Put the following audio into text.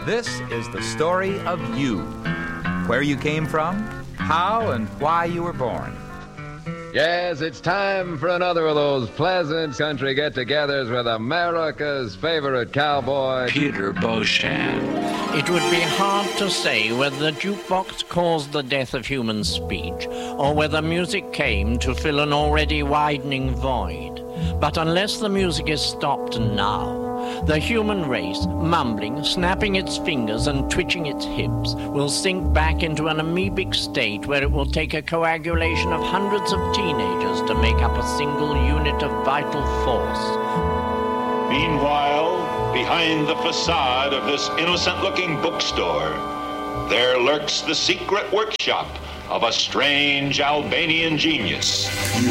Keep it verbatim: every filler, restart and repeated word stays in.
This is the story of you. Where you came from, how and why you were born. Yes, it's time for another of those pleasant country get-togethers with America's favorite cowboy, Peter Beauchamp. It would be hard to say whether the jukebox caused the death of human speech or whether music came to fill an already widening void. But unless the music is stopped now, the human race, mumbling, snapping its fingers and twitching its hips, will sink back into an amoebic state where it will take a coagulation of hundreds of teenagers to make up a single unit of vital force. Meanwhile, behind the facade of this innocent-looking bookstore, there lurks the secret workshop of a strange Albanian genius. You